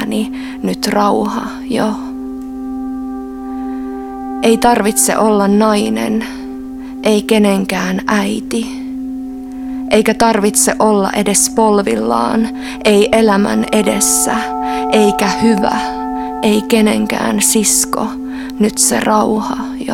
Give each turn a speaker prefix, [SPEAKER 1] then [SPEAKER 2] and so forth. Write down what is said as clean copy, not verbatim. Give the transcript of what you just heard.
[SPEAKER 1] elämäni nyt rauha jo. Ei tarvitse olla nainen, ei kenenkään äiti, eikä tarvitse olla edes polvillaan, ei elämän edessä, eikä hyvä, ei kenenkään sisko, nyt se rauha jo.